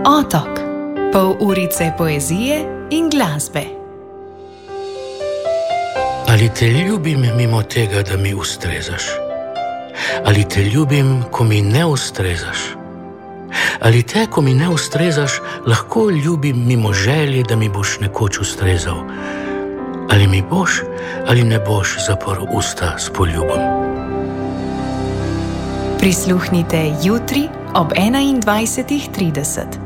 Otok. Pol urice poezije in glasbe. Ali te ljubim mimo tega, da mi ustrezaš? Ali te ljubim, ko mi ne ustrezaš? Ali te, ko mi ne ustrezaš, lahko ljubim mimo želje, da mi boš nekoč ustrezal? Ali mi boš ali ne boš zaprl usta s poljubom? Prisluhnite jutri ob 21:30.